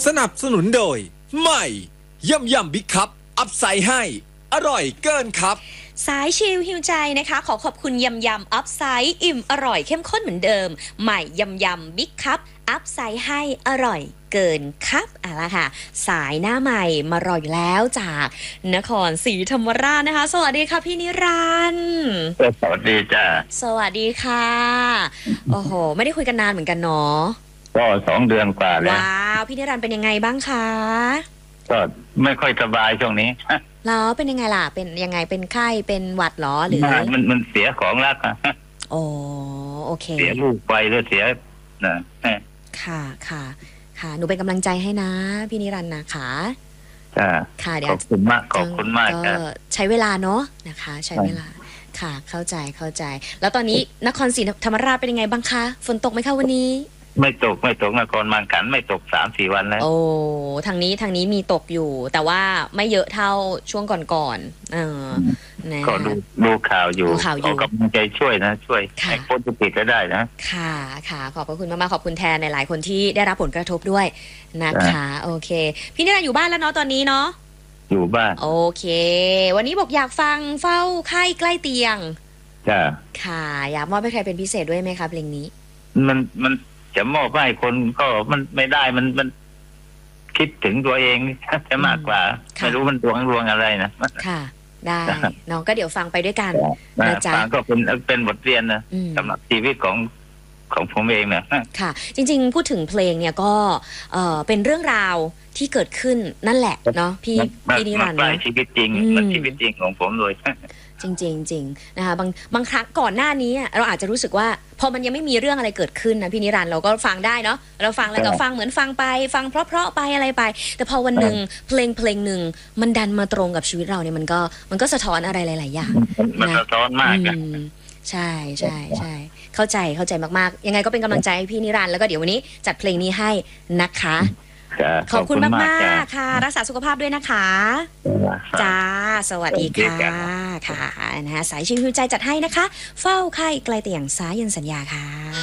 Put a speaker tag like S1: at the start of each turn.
S1: สนับสนุนโดยใหม่ยำบิ๊กคัพอัพไซด์ให้อร่อยเกินครับ
S2: สายชิลฮิวใจนะคะขขอบคุณยำอัพไซด์อิ่มอร่อยเข้มข้นเหมือนเดิมใหม่ยำบิ๊กคัพอัพไซด์ให้อร่อยเกินครับละค่ะสายหน้าใหม่มารออยู่แล้วจากนครศรีธรรมราชนะคะสวัสดีค่ะพี่นิรันดร์
S3: สวัสดีจ้า
S2: สวัสดีค่ะโอ้โหไม่ได้คุยกันนานเหมือนกันเนาะ
S3: ก็2 เดือนกว่าแล้ว
S2: ว้าวพี่นิรันดร์เป็นยังไงบ้างคะ
S3: ก็ไม่ค่อยสบายช่วงนี้
S2: แล้วเป็นยังไงล่ะเป็นยังไงเป็นไข้เป็นหวัดหรอหรือ
S3: มันเสียของรักอะ
S2: โอ้โอเค
S3: เสียลูกไปแล้วเสียนะ
S2: ค่ะหนูเป็นกำลังใจให้นะพี่นิรันดร์นะคะค่ะเดี๋ยว
S3: ขอบคุณมากก็
S2: ใช้เวลาเนาะนะคะใช้เวลาค่ะเข้าใจแล้วตอนนี้นครศรีธรรมราชเป็นยังไงบ้างคะฝนตกไหมคะวันนี้
S3: ไม่ตกนครบางขันไม่ตก 3-4 วันแล้ว
S2: โอ้ทางนี้มีตกอยู่แต่ว่าไม่เยอะเท่าช่วงก่อน
S3: นะก็ดูข่าวอยู่ขอกำลังใจช่วยให้พ้นติดได้นะ
S2: ค่ะขอบพระคุณมากๆขอบคุณแทนหลายๆคนที่ได้รับผลกระทบด้วยนะคะโอเคพี่นิรันดร์อยู่บ้านแล้วเนาะตอนนี้เนาะ
S3: อยู่บ้าน
S2: โอเควันนี้บอกอยากฟังเฝ้าไข้ใกล้เตียงค่ะอยากมอบให้ใครเป็นพิเศษด้วยไหมคะเพลงนี้
S3: มันจะมอบให้คนก็มันไม่ได้มันคิดถึงตัวเองจะมากกว่าไม่รู้มันดวงอะไรนะ
S2: ค่ะได้น้องก็เดี๋ยวฟังไปด้วยกันนะจ๊ะ
S3: ฟังก็เป็นบทเรียนนะสำหรับชีวิตของผมเองนะ
S2: ค่ะจริงๆพูดถึงเพลงเนี่ยก็เป็นเรื่องราวที่เกิดขึ้นนั่นแหละเนาะพี่นิรันดร์
S3: นะชีวิตจริงมันชีวิตจริงของผมเลย
S2: จริงนะคะบางครั้งก่อนหน้านี้เราอาจจะรู้สึกว่าพอมันยังไม่มีเรื่องอะไรเกิดขึ้นนะพี่นิรันดร์เราก็ฟังได้เนาะเราฟังแล้วก็ฟังเหมือนฟังไปฟังเพราะไปอะไรไปแต่พอวันหนึ่งเพลงหนึ่งมันดันมาตรงกับชีวิตเราเนี่ยมันก็สะท้อนอะไรหลายๆอย่าง
S3: มันสะท้อนมาก
S2: ใช่เข้าใจมากๆยังไงก็เป็นกำลังใจให้พี่นิรันดร์แล้วก็เดี๋ยววันนี้จัดเพลงนี้ให้นะคะขอบคุณมากๆค่ะรักษาสุขภาพด้วยนะคะจ้าสวัสดีค่ะนะคะสายชิวใจจัดให้นะคะเฝ้าไข้ไกลเตียงสายันสัญญาค่ะ